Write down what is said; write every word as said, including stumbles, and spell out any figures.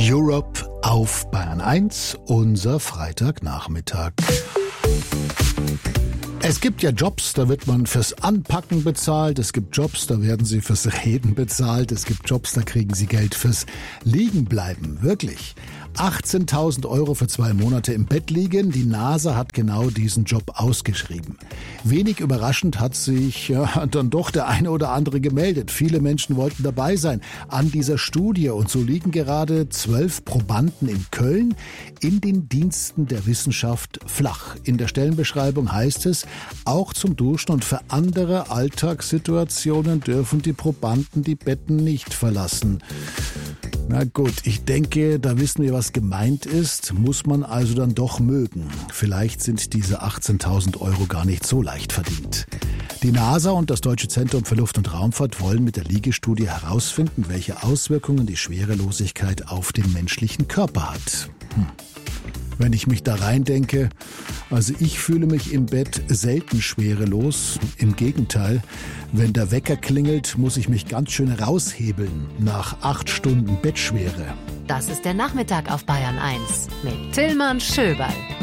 Europe auf Bayern eins, unser Freitagnachmittag. Es gibt ja Jobs, da wird man fürs Anpacken bezahlt. Es gibt Jobs, da werden Sie fürs Reden bezahlt. Es gibt Jobs, da kriegen Sie Geld fürs Liegenbleiben. Wirklich. achtzehntausend Euro für zwei Monate im Bett liegen. Die NASA hat genau diesen Job ausgeschrieben. Wenig überraschend hat sich ja, dann doch der eine oder andere gemeldet. Viele Menschen wollten dabei sein an dieser Studie. Und so liegen gerade zwölf Probanden in Köln in den Diensten der Wissenschaft flach. In der Stellenbeschreibung heißt es, auch zum Duschen und für andere Alltagssituationen dürfen die Probanden die Betten nicht verlassen. Na gut, ich denke, da wissen wir, was gemeint ist, muss man also dann doch mögen. Vielleicht sind diese achtzehntausend Euro gar nicht so leicht verdient. Die NASA und das Deutsche Zentrum für Luft- und Raumfahrt wollen mit der Liegestudie herausfinden, welche Auswirkungen die Schwerelosigkeit auf den menschlichen Körper hat. Hm. Wenn ich mich da reindenke, also ich fühle mich im Bett selten schwerelos. Im Gegenteil, wenn der Wecker klingelt, muss ich mich ganz schön raushebeln nach acht Stunden Bettschwere. Das ist der Nachmittag auf Bayern eins mit Tillmann Schöberl.